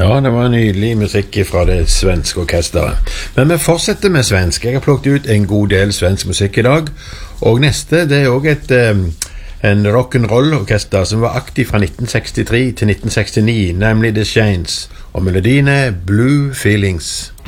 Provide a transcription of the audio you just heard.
Ja, det var nydelig musikk fra det svenske orkesteret. Men vi fortsetter med svensk. Jeg har plukket ut en god del svensk musikk i dag. Og neste, det er også en rock'n'roll-orkester som var aktiv fra 1963 til 1969, nemlig The Shanes. Og melodien er Blue Feelings.